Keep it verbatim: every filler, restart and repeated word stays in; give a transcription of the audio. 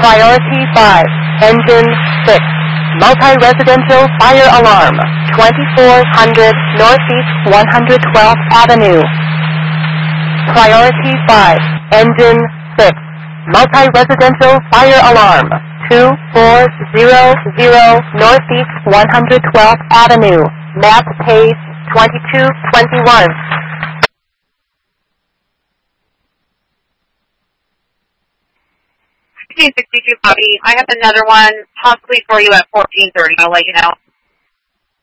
Priority five, Engine six, Multi-Residential Fire Alarm, twenty-four hundred Northeast one hundred twelfth Avenue. Priority five, Engine six, Multi-Residential Fire Alarm, two four zero zero Northeast one hundred twelfth Avenue, map page twenty-two twenty-one. sixteen sixty-two copy. I have another one possibly for you at fourteen thirty. I'll let you know.